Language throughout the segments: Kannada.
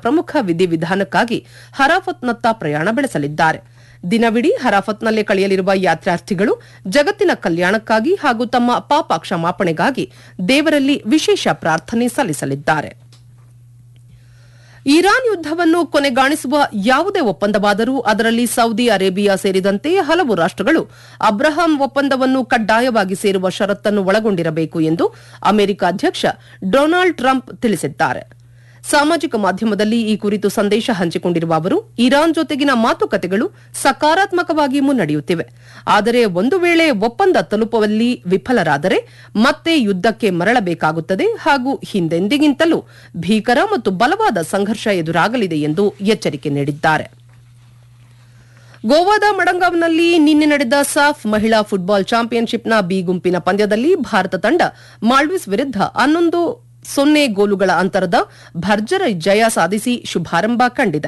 ಪ್ರಮುಖ ವಿಧಿವಿಧಾನಕ್ಕಾಗಿ ಹರಾಫತ್ನತ್ತ ಪ್ರಯಾಣ ಬೆಳೆಸಲಿದ್ದಾರೆ. ದಿನವಿಡೀ ಹರಾಫತ್ನಲ್ಲೇ ಕಳೆಯಲಿರುವ ಯಾತ್ರಾರ್ಥಿಗಳು ಜಗತ್ತಿನ ಕಲ್ಯಾಣಕ್ಕಾಗಿ ಹಾಗೂ ತಮ್ಮ ಪಾಪ ಕ್ಷಮಾಪಣೆಗಾಗಿ ದೇವರಲ್ಲಿ ವಿಶೇಷ ಪ್ರಾರ್ಥನೆ ಸಲ್ಲಿಸಲಿದ್ದಾರೆ. ಇರಾನ್ ಯುದ್ದವನ್ನು ಕೊನೆಗಾಣಿಸುವ ಯಾವುದೇ ಒಪ್ಪಂದವಾದರೂ ಅದರಲ್ಲಿ ಸೌದಿ ಅರೇಬಿಯಾ ಸೇರಿದಂತೆ ಹಲವು ರಾಷ್ಟಗಳು ಅಬ್ರಹಾಂ ಒಪ್ಪಂದವನ್ನು ಕಡ್ಡಾಯವಾಗಿ ಸೇರುವ ಷರತ್ತನ್ನು ಒಳಗೊಂಡಿರಬೇಕು ಎಂದು ಅಮೆರಿಕ ಅಧ್ಯಕ್ಷ ಡೊನಾಲ್ಡ್ ಟ್ರಂಪ್ ತಿಳಿಸಿದ್ದಾರೆ. ಸಾಮಾಜಿಕ ಮಾಧ್ಯಮದಲ್ಲಿ ಈ ಕುರಿತು ಸಂದೇಶ ಹಂಚಿಕೊಂಡಿರುವ ಅವರು, ಇರಾನ್ ಜೊತೆಗಿನ ಮಾತುಕತೆಗಳು ಸಕಾರಾತ್ಮಕವಾಗಿ ಮುನ್ನಡೆಯುತ್ತಿವೆ. ಆದರೆ ಒಂದು ವೇಳೆ ಒಪ್ಪಂದ ತಲುಪುವಲ್ಲಿ ವಿಫಲರಾದರೆ ಮತ್ತೆ ಯುದ್ದಕ್ಕೆ ಮರಳಬೇಕಾಗುತ್ತದೆ ಹಾಗೂ ಹಿಂದೆಂದಿಗಿಂತಲೂ ಭೀಕರ ಮತ್ತು ಬಲವಾದ ಸಂಘರ್ಷ ಎದುರಾಗಲಿದೆ ಎಂದು ಎಚ್ಚರಿಕೆ ನೀಡಿದ್ದಾರೆ. ಗೋವಾದ ಮಡಂಗಾವ್ನಲ್ಲಿ ನಿನ್ನೆ ನಡೆದ ಸಾಫ್ ಮಹಿಳಾ ಫುಟ್ಬಾಲ್ ಚಾಂಪಿಯನ್ಶಿಪ್ನ ಬಿ ಗುಂಪಿನ ಪಂದ್ಯದಲ್ಲಿ ಭಾರತ ತಂಡ ಮಾಲ್ಡೀವ್ಸ್ ವಿರುದ್ಧ 11-0 ಗೋಲುಗಳ ಅಂತರದ ಭರ್ಜರಿ ಜಯ ಸಾಧಿಸಿ ಶುಭಾರಂಭ ಕಂಡಿದೆ.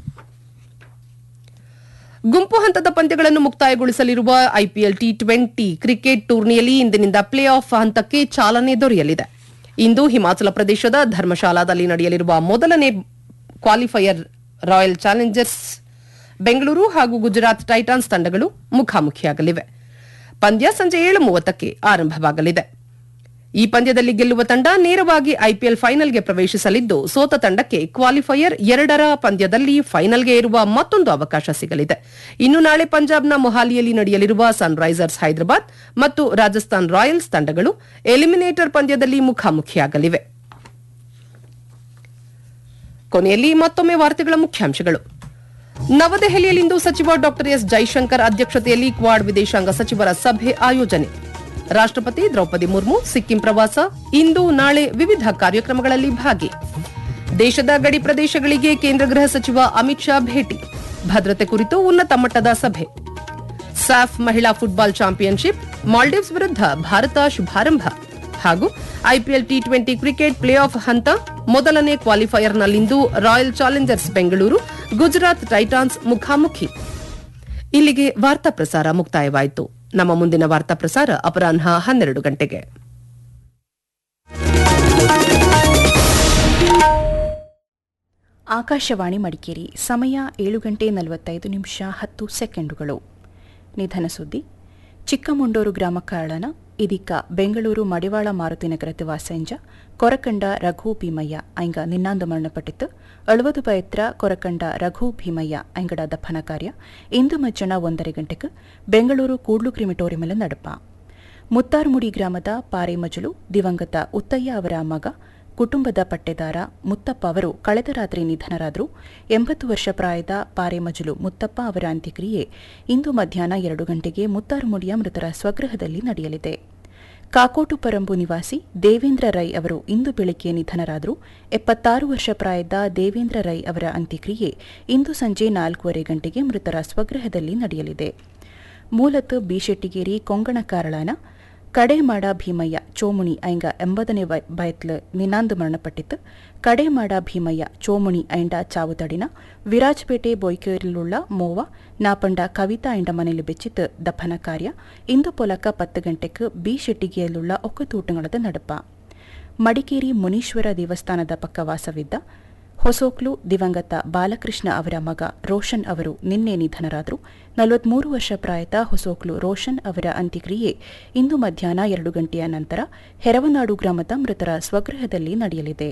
ಗುಂಪು ಹಂತದ ಪಂದ್ಯಗಳನ್ನು ಮುಕ್ತಾಯಗೊಳಿಸಲಿರುವ ಐಪಿಎಲ್ ಟಿ20 ಕ್ರಿಕೆಟ್ ಟೂರ್ನಿಯಲ್ಲಿ ಇಂದಿನಿಂದ ಪ್ಲೇ ಆಫ್ ಹಂತಕ್ಕೆ ಚಾಲನೆ ದೊರೆಯಲಿದೆ. ಇಂದು ಹಿಮಾಚಲ ಪ್ರದೇಶದ ಧರ್ಮಶಾಲಾದಲ್ಲಿ ನಡೆಯಲಿರುವ ಮೊದಲನೇ ಕ್ವಾಲಿಫೈಯರ್ ರಾಯಲ್ ಚಾಲೆಂಜರ್ಸ್ ಬೆಂಗಳೂರು ಹಾಗೂ ಗುಜರಾತ್ ಟೈಟಾನ್ಸ್ ತಂಡಗಳು ಮುಖಾಮುಖಿಯಾಗಲಿವೆ. ಪಂದ್ಯ ಸಂಜೆ 7:30ಕ್ಕೆ ಆರಂಭವಾಗಲಿದೆ. ಈ ಪಂದ್ಯದಲ್ಲಿ ಗೆಲ್ಲುವ ತಂಡ ನೇರವಾಗಿ ಐಪಿಎಲ್ ಫೈನಲ್ಗೆ ಪ್ರವೇಶಿಸಲಿದ್ದು, ಸೋತ ತಂಡಕ್ಕೆ ಕ್ವಾಲಿಫೈಯರ್ 2ರ ಪಂದ್ಯದಲ್ಲಿ ಫೈನಲ್ಗೆ ಏರುವ ಮತ್ತೊಂದು ಅವಕಾಶ ಸಿಗಲಿದೆ. ಇನ್ನು ನಾಳೆ ಪಂಜಾಬ್ನ ಮೊಹಾಲಿಯಲ್ಲಿ ನಡೆಯಲಿರುವ ಸನ್ರೈಸರ್ಸ್ ಹೈದರಾಬಾದ್ ಮತ್ತು ರಾಜಸ್ಥಾನ್ ರಾಯಲ್ಸ್ ತಂಡಗಳು ಎಲಿಮಿನೇಟರ್ ಪಂದ್ಯದಲ್ಲಿ ಮುಖಾಮುಖಿಯಾಗಲಿವೆ. ಕೊನೆಯಲ್ಲಿ ಮತ್ತೊಮ್ಮೆ ವಾರ್ತೆಗಳ ಮುಖ್ಯಾಂಶಗಳು. ನವದೆಹಲಿಯಲ್ಲಿಂದು ಸಚಿವ ಡಾ ಎಸ್ ಜೈಶಂಕರ್ ಅಧ್ಯಕ್ಷತೆಯಲ್ಲಿ ಕ್ವಾಡ್ ವಿದೇಶಾಂಗ ಸಚಿವರ ಸಭೆ ಆಯೋಜನೆ. ರಾಷ್ಟಪತಿ ದ್ರೌಪದಿ ಮುರ್ಮು ಸಿಕ್ಕಿಂ ಪ್ರವಾಸ, ಇಂದು ನಾಳೆ ವಿವಿಧ ಕಾರ್ಯಕ್ರಮಗಳಲ್ಲಿ ಭಾಗಿ. ದೇಶದ ಗಡಿ ಪ್ರದೇಶಗಳಿಗೆ ಕೇಂದ್ರ ಗೃಹ ಸಚಿವ ಅಮಿತ್ ಶಾ ಭೇಟಿ, ಭದ್ರತೆ ಕುರಿತು ಉನ್ನತ ಮಟ್ಟದ ಸಭೆ. ಸಾಫ್ ಮಹಿಳಾ ಫುಟ್ಬಾಲ್ ಚಾಂಪಿಯನ್ಶಿಪ್, ಮಾಲ್ಡೀವ್ಸ್ ವಿರುದ್ಧ ಭಾರತ ಶುಭಾರಂಭ ಹಾಗೂ IPL T20 cricket play of ಹಂತ ಮೊದಲನೇ ಕ್ವಾಲಿಫೈಯರ್ನಲ್ಲಿಂದು royal Challengers Bengaluru Gujarat Titans ಮುಖಾಮುಖಿ. ಇಲ್ಲಿಗೆ ವಾರ್ತಾ ಪ್ರಸಾರ ಮುಕ್ತಾಯವಾಯಿತು. ನಮ್ಮ ಮುಂದಿನ ವಾರ್ತಾ ಪ್ರಸಾರ ಅಪರಾಹ್ನ 12 ಗಂಟೆಗೆ. ಆಕಾಶವಾಣಿ ಮಡಿಕೇರಿ. ಸಮಯ 7:45 ನಿಧನ ಸುದ್ದಿ. ಚಿಕ್ಕಮುಂಡೂರು ಗ್ರಾಮ ಕಾಳನ ಇದೀಕ ಬೆಂಗಳೂರು ಮಡಿವಾಳ ಮಾರುತಿನಗರத்து ವಾಸೆಂಜ ಕೊರಕಂಡ ರಘು ಭೀಮಯ್ಯ ಐಂಗ ನಿನ್ನಾಂದು ಮರಣಪಟ್ಟಿತ್ತು. 70 ಪಯತ್ರ ಕೊರಕಂಡ ರಘು ಭೀಮಯ್ಯ ಐಂಗಡ ದಫನ ಕಾರ್ಯ ಇಂದು ಮಧ್ಯಾಹ್ನ 1 ಗಂಟೆಗೆ ಬೆಂಗಳೂರು ಕೂಡ್ಲು ಕ್ರಿಮಿಟೋರಿಯಂನಲ್ಲಿ ನಡಪ. ಮುತ್ತಾರ್ಮುಡಿ ಗ್ರಾಮದ ಪಾರೆಮಜಲು ದಿವಂಗತ ಉತ್ತಯ್ಯ ಅವರ ಮಗ, ಕುಟುಂಬದ ಪಟ್ಟೆದಾರ ಮುತ್ತಪ್ಪ ಅವರು ಕಳೆದ ರಾತ್ರಿ ನಿಧನರಾದರು. 80 ವರ್ಷ ಪ್ರಾಯದ ಪಾರೆಮಜಲು ಮುತ್ತಪ್ಪ ಅವರ ಅಂತ್ಯಕ್ರಿಯೆ ಇಂದು ಮಧ್ಯಾಹ್ನ 2 ಗಂಟೆಗೆ ಮುತ್ತಾರ್ಮುಡಿಯ ಮೃತರ ಸ್ವಗೃಹದಲ್ಲಿ ನಡೆಯಲಿದೆ. ಕಾಕೋಟು ಪರಂಬು ನಿವಾಸಿ ದೇವೇಂದ್ರ ರೈ ಅವರು ಇಂದು ಬೆಳಗ್ಗೆ ನಿಧನರಾದರು. 76 ವರ್ಷ ಪ್ರಾಯದ ದೇವೇಂದ್ರ ರೈ ಅವರ ಅಂತ್ಯಕ್ರಿಯೆ ಇಂದು ಸಂಜೆ 4:15 ಗಂಟೆಗೆ ಮೃತರ ಸ್ವಗೃಹದಲ್ಲಿ ನಡೆಯಲಿದೆ. ಮೂಲತಃ ಬಿಶೆಟ್ಟಿಗೇರಿ ಕೊಂಗಣ ಕಾರಳನ ಕಡೆಮಾಡ ಭೀಮಯ್ಯ ಚೋಮುಣಿ ಐಂಗ 80ನೇ ಬಯತ್ಲು ನಿನ್ನಾಂದು ಮರಣಪಟ್ಟಿತ್ತು. ಕಡೆಮಾಡ ಭೀಮಯ್ಯ ಚೋಮುಣಿ ಐಂಡ ಚಾವುತಡಿನ ವಿರಾಜಪೇಟೆ ಬೊಯ್ಕೇರಿಲುಳ್ಳ ಮೋವ ನಾಪಂಡ ಕವಿತಾ ಐಂಡ ಮನೆಯಲ್ಲಿ ಬೆಚ್ಚಿತ್ತು. ದಫನ ಕಾರ್ಯ ಇಂದು ಪೊಲಕ 10 ಗಂಟೆಗೆ ಬಿ ಶೆಟ್ಟಿಗೆಯಲ್லுள்ள ಒಕ್ಕತೂಟಗಳದ ನಡಪ. ಮಡಿಕೇರಿ ಮುನೀಶ್ವರ ದೇವಸ್ಥಾನದ ಪಕ್ಕ ವಾಸವಿದ್ದ ಹೊಸೋಕ್ಲು ದಿವಂಗತ ಬಾಲಕೃಷ್ಣ ಅವರ ಮಗ ರೋಷನ್ ಅವರು ನಿನ್ನೆ ನಿಧನರಾದರು. 43 ವರ್ಷ ಪ್ರಾಯದ ಹೊಸೋಕ್ಲು ರೋಷನ್ ಅವರ ಅಂತ್ಯಕ್ರಿಯೆ ಇಂದು ಮಧ್ಯಾಹ್ನ 2 ಗಂಟೆಯ ನಂತರ ಹೆರವನಾಡು ಗ್ರಾಮದ ಮೃತರ ಸ್ವಗೃಹದಲ್ಲಿ ನಡೆಯಲಿದೆ.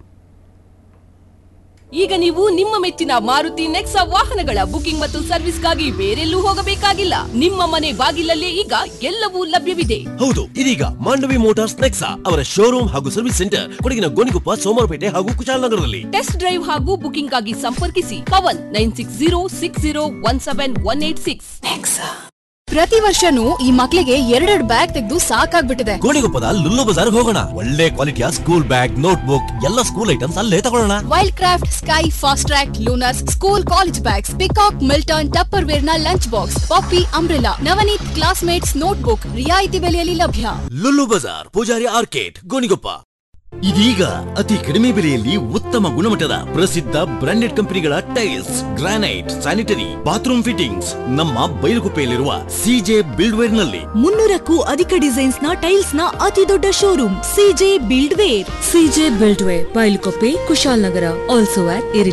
ಈಗ ನೀವು ನಿಮ್ಮ ಮೆಚ್ಚಿನ ಮಾರುತಿ ನೆಕ್ಸಾ ವಾಹನಗಳ ಬುಕಿಂಗ್ ಮತ್ತು ಸರ್ವಿಸ್ಗಾಗಿ ಬೇರೆಲ್ಲೂ ಹೋಗಬೇಕಾಗಿಲ್ಲ. ನಿಮ್ಮ ಮನೆ ಬಾಗಿಲಲ್ಲೇ ಈಗ ಎಲ್ಲವೂ ಲಭ್ಯವಿದೆ. ಹೌದು, ಇದೀಗ ಮಾಂಡವಿ ಮೋಟಾರ್ಸ್ ನೆಕ್ಸಾ ಅವರ ಶೋರೂಮ್ ಹಾಗೂ ಸರ್ವಿಸ್ ಸೆಂಟರ್ ಕೊಡಗಿನ ಗೋಣಿಕೊಪ್ಪ, ಸೋಮವಾರಪೇಟೆ ಹಾಗೂ ಕುಶಾಲನಗರದಲ್ಲಿ. ಟೆಸ್ಟ್ ಡ್ರೈವ್ ಹಾಗೂ ಬುಕಿಂಗ್ ಆಗಿ ಸಂಪರ್ಕಿಸಿ ಪವನ್ 9606017186. ಪ್ರತಿ ವರ್ಷನೂ ಈ ಮಕ್ಳಿಗೆ 2 ಬ್ಯಾಗ್ ತೆಗೆದು ಸಾಕಾಗ್ಬಿಟ್ಟಿದೆ. ಗೋಣಿಕೊಪ್ಪದ ಲುಲ್ಲು ಬಜಾರ್ ಹೋಗೋಣ. ಒಳ್ಳೆ ಕ್ವಾಲಿಟಿಯ ಸ್ಕೂಲ್ ಬ್ಯಾಗ್, ನೋಟ್ ಬುಕ್ ಎಲ್ಲ ಸ್ಕೂಲ್ ಐಟಮ್ಸ್ ಅಲ್ಲೇ ತಗೊಳ್ಳೋಣ. Wild craft, sky, fast track, Lunars, school college bags, peacock, Milton, topper wear ನ ಲಂಚ್ ಬಾಕ್ಸ್, ಪಾಪಿ, umbrella, Navneet classmates note book ರಿಯಾಯಿತಿ ಬೆಲೆಯಲ್ಲಿ ಲಭ್ಯ. ಲುಲ್ಲು ಬಜಾರ್, ಪೂಜಾರಿ ಆರ್ಕೇಟ್, ಗೋಣಿಕೊಪ್ಪ. ಇದೀಗ ಅತಿ ಕಡಿಮೆ ಬೆಲೆಯಲ್ಲಿ ಉತ್ತಮ ಗುಣಮಟ್ಟದ ಪ್ರಸಿದ್ಧ ಬ್ರಾಂಡೆಡ್ ಕಂಪನಿಗಳ tiles, granite, sanitary, bathroom fittings ನಮ್ಮ ಬೈಲುಗುಪ್ಪೆಯಲ್ಲಿರುವ ಸಿಜೆ ಬಿಲ್ಡ್ವೇರ್ ನಲ್ಲಿ. 300ಕ್ಕೂ ಅಧಿಕ ಡಿಸೈನ್ಸ್ ನ ಟೈಲ್ಸ್ ನ ಅತಿ ದೊಡ್ಡ showroom CJ ಬಿಲ್ಡ್ವೇರ್. CJ ಬಿಲ್ಡ್ವೇರ್, ಬೈಲುಗುಪ್ಪೆ, Kushalnagar, also ಆಟ್